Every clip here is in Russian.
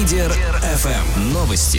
Лидер ФМ. Новости.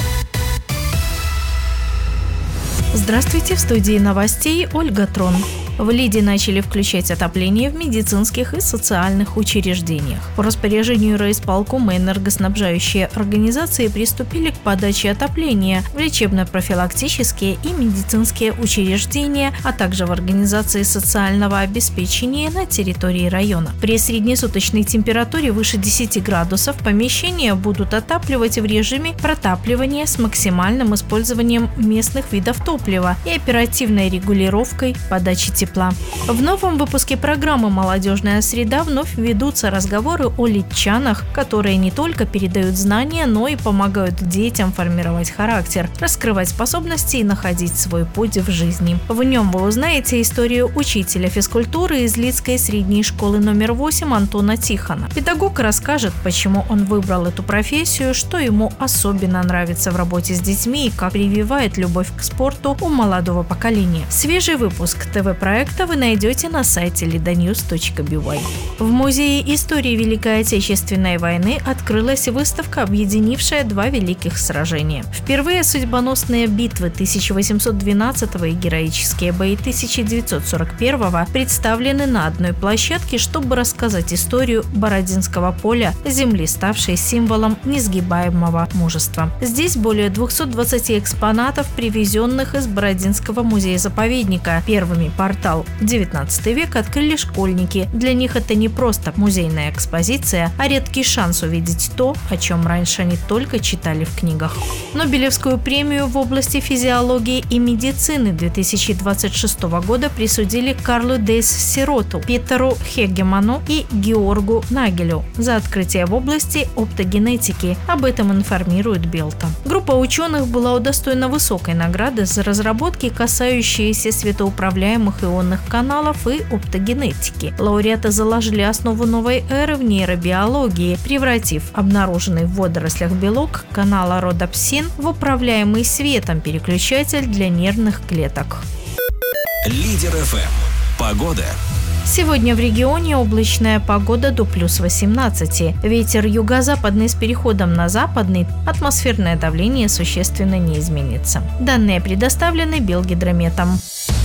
Здравствуйте, в студии новостей Ольга Трон. В Лиде начали включать отопление в медицинских и социальных учреждениях. По распоряжению райисполкома энергоснабжающие организации приступили к подаче отопления в лечебно-профилактические и медицинские учреждения, а также в организации социального обеспечения на территории района. При среднесуточной температуре выше 10 градусов помещения будут отапливать в режиме протапливания с максимальным использованием местных видов топлива и оперативной регулировкой подачи тепла. В новом выпуске программы «Молодежная среда» вновь ведутся разговоры о лидчанах, которые не только передают знания, но и помогают детям формировать характер, раскрывать способности и находить свой путь в жизни. В нем вы узнаете историю учителя физкультуры из Лидской средней школы номер 8 Антона Тихона. Педагог расскажет, почему он выбрал эту профессию, что ему особенно нравится в работе с детьми и как прививает любовь к спорту у молодого поколения. Свежий выпуск ТВ-проекта вы найдете на сайте lidanews.by. В Музее истории Великой Отечественной войны открылась выставка, объединившая два великих сражения. Впервые судьбоносные битвы 1812 и героические бои 1941 представлены на одной площадке, чтобы рассказать историю Бородинского поля, земли, ставшей символом несгибаемого мужества. Здесь более 220 экспонатов, привезенных из Бородинского музея-заповедника. Первыми портал XIX век открыли школьники. Для них это не просто музейная экспозиция, а редкий шанс увидеть то, о чем раньше они только читали в книгах. Нобелевскую премию в области физиологии и медицины 2026 года присудили Карлу Дейс-Сироту, Питеру Хегеману и Георгу Нагелю за открытие в области оптогенетики. Об этом информирует Белта. Группа ученых была удостоена высокой награды за разработки, касающиеся светоуправляемых ионных каналов и оптогенетики. Лауреаты заложили основу новой эры в нейробиологии, превратив обнаруженный в водорослях белок канала родопсин в управляемый светом переключатель для нервных клеток. Лидер ФМ. Погода. Сегодня в регионе облачная погода до плюс 18. Ветер юго-западный с переходом на западный. Атмосферное давление существенно не изменится. Данные предоставлены Белгидрометом.